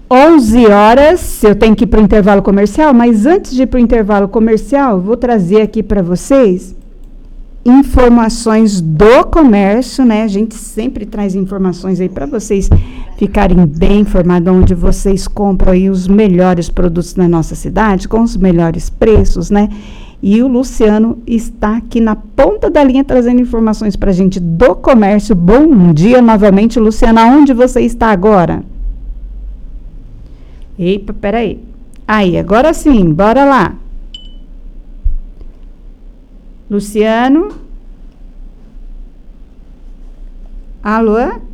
11 horas, eu tenho que ir para o intervalo comercial, mas antes de ir para o intervalo comercial, vou trazer aqui para vocês informações do comércio, né? A gente sempre traz informações aí para vocês ficarem bem informados, onde vocês compram aí os melhores produtos na nossa cidade, com os melhores preços, né? E o Luciano está aqui na ponta da linha trazendo informações para a gente do comércio. Bom dia novamente, Luciano, aonde você está agora? Eita, peraí. Aí, agora sim, bora lá. Luciano? Alô?